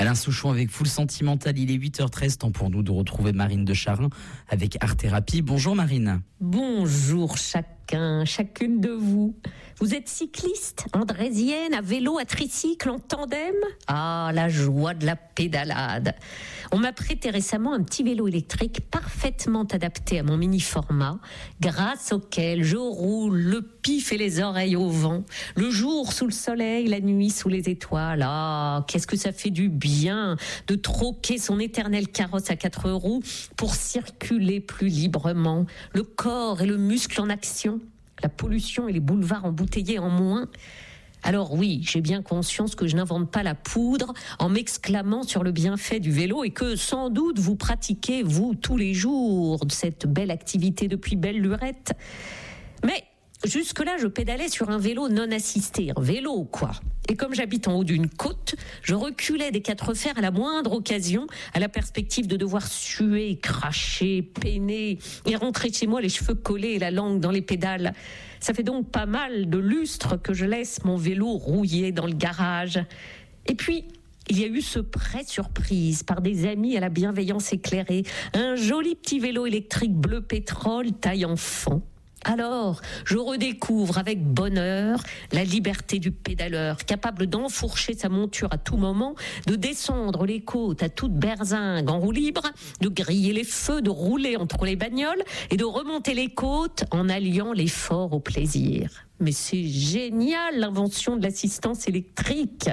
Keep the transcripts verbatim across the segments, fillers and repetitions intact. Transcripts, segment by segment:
Alain Souchon avec Full Sentimental, il est huit heures treize, temps pour nous de retrouver Marine de Charin avec Art Thérapie. Bonjour Marine. Bonjour chacun, chacune de vous. Vous êtes cycliste, andrésienne, à vélo, à tricycle, en tandem ? Ah, la joie de la pédalade. On m'a prêté récemment un petit vélo électrique parfaitement adapté à mon mini-format, grâce auquel je roule le pif et les oreilles au vent, le jour sous le soleil, la nuit sous les étoiles. Ah, qu'est-ce que ça fait du bien de troquer son éternel carrosse à quatre roues pour circuler plus librement, le corps et le muscle en action, la pollution et les boulevards embouteillés en moins. Alors oui, j'ai bien conscience que je n'invente pas la poudre en m'exclamant sur le bienfait du vélo et que sans doute vous pratiquez, vous, tous les jours, cette belle activité depuis belle lurette. Mais jusque-là, je pédalais sur un vélo non assisté, un vélo quoi. Et comme j'habite en haut d'une côte, je reculais des quatre fers à la moindre occasion, à la perspective de devoir suer, cracher, peiner et rentrer chez moi les cheveux collés et la langue dans les pédales. Ça fait donc pas mal de lustres que je laisse mon vélo rouiller dans le garage. Et puis, il y a eu ce prêt surprise par des amis à la bienveillance éclairée, un joli petit vélo électrique bleu pétrole taille enfant. Alors, je redécouvre avec bonheur la liberté du pédaleur, capable d'enfourcher sa monture à tout moment, de descendre les côtes à toute berzingue en roue libre, de griller les feux, de rouler entre les bagnoles et de remonter les côtes en alliant l'effort au plaisir. Mais c'est génial l'invention de l'assistance électrique.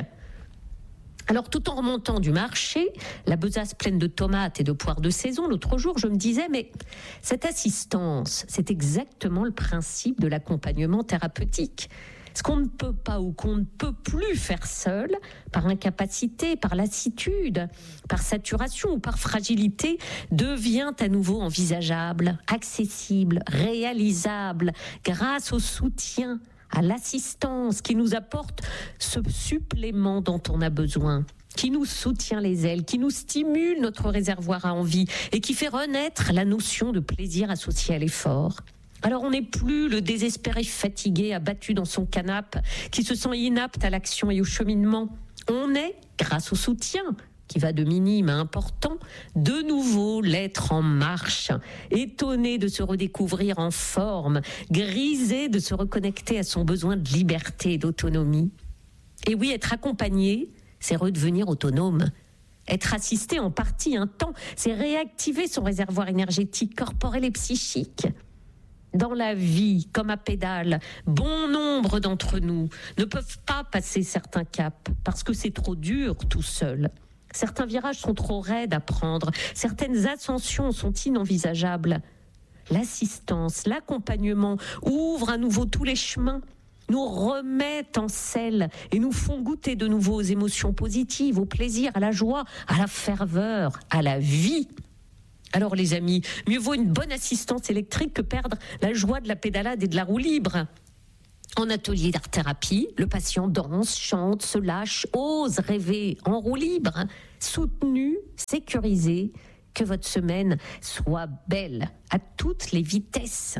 Alors, tout en remontant du marché, la besace pleine de tomates et de poires de saison, l'autre jour, je me disais, mais cette assistance, c'est exactement le principe de l'accompagnement thérapeutique. Ce qu'on ne peut pas ou qu'on ne peut plus faire seul, par incapacité, par lassitude, par saturation ou par fragilité, devient à nouveau envisageable, accessible, réalisable, grâce au soutien, à l'assistance qui nous apporte ce supplément dont on a besoin, qui nous soutient les ailes, qui nous stimule notre réservoir à envie et qui fait renaître la notion de plaisir associé à l'effort. Alors on n'est plus le désespéré fatigué, abattu dans son canapé, qui se sent inapte à l'action et au cheminement. On est, grâce au soutien, qui va de minime à important, de nouveau l'être en marche, étonné de se redécouvrir en forme, grisé de se reconnecter à son besoin de liberté et d'autonomie. Et oui, être accompagné, c'est redevenir autonome. Être assisté en partie un temps, c'est réactiver son réservoir énergétique, corporel et psychique. Dans la vie, comme à pédale, bon nombre d'entre nous ne peuvent pas passer certains caps parce que c'est trop dur tout seul. Certains virages sont trop raides à prendre, certaines ascensions sont inenvisageables. L'assistance, l'accompagnement ouvrent à nouveau tous les chemins, nous remettent en selle et nous font goûter de nouveau aux émotions positives, au plaisir, à la joie, à la ferveur, à la vie. Alors les amis, mieux vaut une bonne assistance électrique que perdre la joie de la pédalade et de la roue libre. En atelier d'art-thérapie, le patient danse, chante, se lâche, ose rêver en roue libre, soutenu, sécurisé. Que votre semaine soit belle à toutes les vitesses.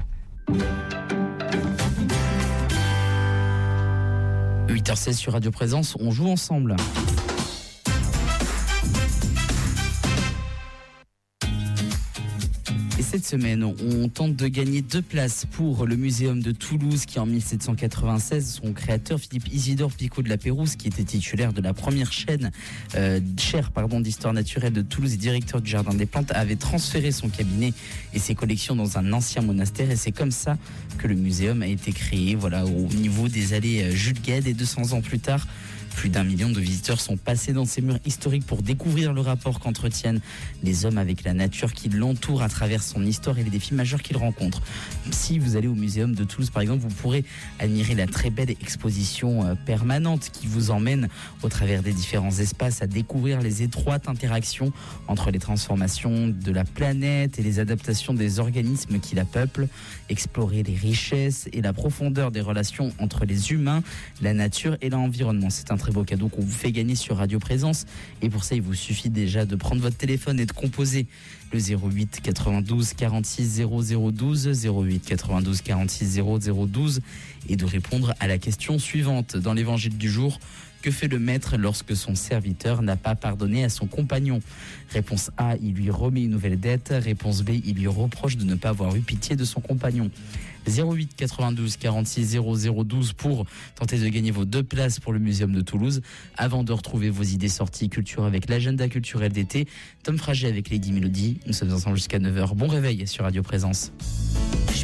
huit heures seize sur Radio Présence, on joue ensemble. Cette semaine, on tente de gagner deux places pour le Muséum de Toulouse qui, en mille sept cent quatre-vingt-seize, son créateur, Philippe Isidore Picot de la Pérouse, qui était titulaire de la première chaîne, euh, chaire pardon, d'histoire naturelle de Toulouse et directeur du Jardin des Plantes, avait transféré son cabinet et ses collections dans un ancien monastère. Et c'est comme ça que le muséum a été créé, voilà, au niveau des allées Jules Guesde. Et deux cents ans plus tard, plus d'un million de visiteurs sont passés dans ces murs historiques pour découvrir le rapport qu'entretiennent les hommes avec la nature qui l'entoure à travers son histoire et les défis majeurs qu'il rencontre. Si vous allez au Muséum de Toulouse, par exemple, vous pourrez admirer la très belle exposition permanente qui vous emmène au travers des différents espaces à découvrir les étroites interactions entre les transformations de la planète et les adaptations des organismes qui la peuplent, explorer les richesses et la profondeur des relations entre les humains, la nature et l'environnement. C'est un très beau cadeau qu'on vous fait gagner sur Radio Présence. Et pour ça, il vous suffit déjà de prendre votre téléphone et de composer le zéro huit quatre-vingt-douze quarante-six zéro zéro douze, zéro huit quatre-vingt-douze quarante-six zéro zéro douze et de répondre à la question suivante. Dans l'évangile du jour, Que fait le maître lorsque son serviteur n'a pas pardonné à son compagnon? Réponse A, il lui remet une nouvelle dette. Réponse B, il lui reproche de ne pas avoir eu pitié de son compagnon. zéro huit quatre-vingt-douze quarante-six zéro zéro douze pour tenter de gagner vos deux places pour le Muséum de Toulouse. Avant de retrouver vos idées sorties culture avec l'agenda culturel d'été, Tom Frager avec Lady Melody. Nous sommes ensemble jusqu'à neuf heures. Bon réveil sur Radio Présence.